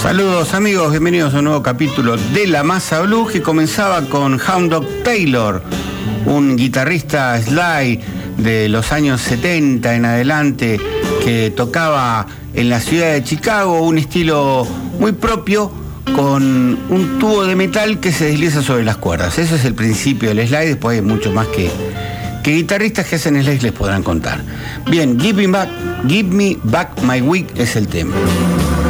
Saludos amigos, bienvenidos a un nuevo capítulo de La Masa Blues que comenzaba con Hound Dog Taylor, un guitarrista slide de los años 70 en adelante que tocaba en la ciudad de Chicago un estilo muy propio con un tubo de metal que se desliza sobre las cuerdas. Eso es el principio del slide, después hay mucho más que guitarristas que hacen slide les podrán contar. Bien, Give Me Back My Wig es el tema.